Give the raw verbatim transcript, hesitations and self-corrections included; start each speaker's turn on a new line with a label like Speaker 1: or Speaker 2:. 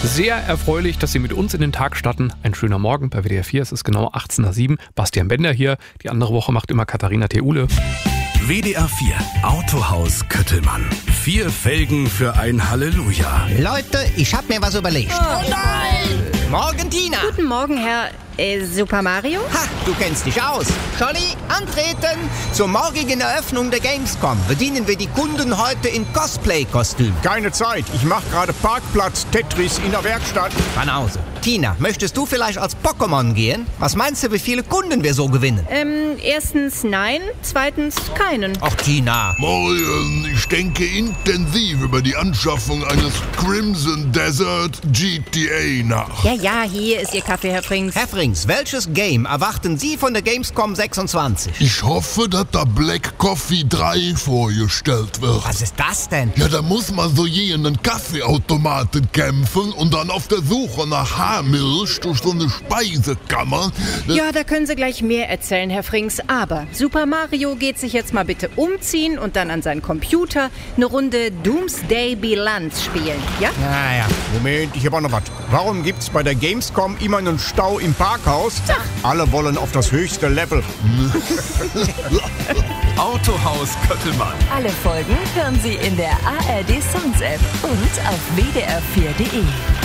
Speaker 1: Sehr erfreulich, dass Sie mit uns in den Tag starten. Ein schöner Morgen bei W D R vier. Es ist genau achtzehn Uhr sieben. Bastian Bender hier. Die andere Woche macht immer Katharina Theule.
Speaker 2: W D R vier Autohaus Köttelmann. Vier Felgen für ein Halleluja.
Speaker 3: Leute, ich hab mir was überlegt.
Speaker 4: Oh nein!
Speaker 3: Morgen, Tina.
Speaker 4: Guten Morgen, Herr äh, Super Mario.
Speaker 3: Ha, du kennst dich aus. Scholli, antreten! Zur morgigen Eröffnung der Gamescom bedienen wir die Kunden heute in Cosplay-Kostüm.
Speaker 5: Keine Zeit, ich mache gerade Parkplatz Tetris in der Werkstatt.
Speaker 3: Banause. Tina, möchtest du vielleicht als Pokémon gehen? Was meinst du, wie viele Kunden wir so gewinnen?
Speaker 4: Ähm, erstens nein, zweitens keinen.
Speaker 3: Ach, Tina.
Speaker 6: Morgen, ich denke intensiv über die Anschaffung eines Crimson Desert G T A nach.
Speaker 4: Ja, ja, hier ist Ihr Kaffee, Herr Frings.
Speaker 3: Herr Frings, welches Game erwarten Sie von der Gamescom sechsundzwanzig?
Speaker 6: Ich hoffe, dass da Black Coffee drei vorgestellt wird.
Speaker 3: Was ist das denn?
Speaker 6: Ja, da muss man so je in einen Kaffeeautomaten kämpfen und dann auf der Suche nach Haarmilch durch so eine Speisekammer. Das
Speaker 4: Ja, da können Sie gleich mehr erzählen, Herr Frings. Aber Super Mario geht sich jetzt mal bitte umziehen und dann an seinen Computer eine Runde Doomsday Bilanz spielen, ja?
Speaker 3: Naja.
Speaker 5: Moment, ich habe auch noch was. Warum gibt's bei der Gamescom immer einen Stau im Parkhaus? Alle wollen auf das höchste Level.
Speaker 2: Autohaus Köttelmann.
Speaker 7: Alle Folgen hören Sie in der A R D Songs App und auf w d r vier punkt d e.